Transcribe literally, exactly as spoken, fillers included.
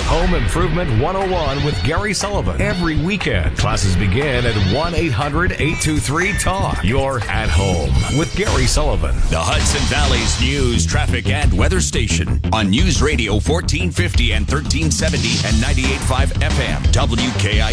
Home Improvement one oh one with Gary Sullivan. Every weekend, classes begin at one eight hundred eight two three talk. You're at home with Gary Sullivan. The Hudson Valley's news, traffic, and weather station on News Radio fourteen fifty and thirteen seventy and ninety-eight point five F M W K I.